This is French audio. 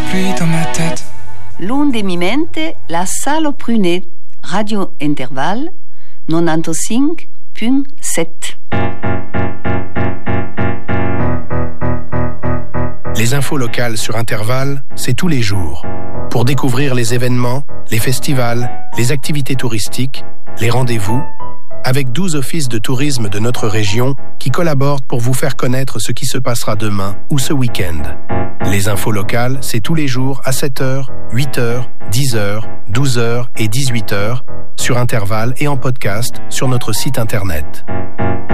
pluie dans ma tête. L'undemimente la salo prunet, Radio Intervalle 95.7. Les infos locales sur Intervalle, c'est tous les jours. Pour découvrir les événements, les festivals, les activités touristiques, les rendez-vous, avec 12 offices de tourisme de notre région qui collaborent pour vous faire connaître ce qui se passera demain ou ce week-end. Les infos locales, c'est tous les jours à 7h, 8h, 10h, 12h et 18h sur Intervalle et en podcast sur notre site internet.